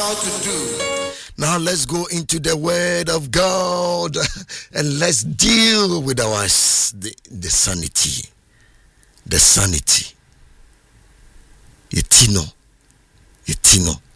how to do. Now let's go into the word of God and let's deal with the sanity. The sanity. Yetino.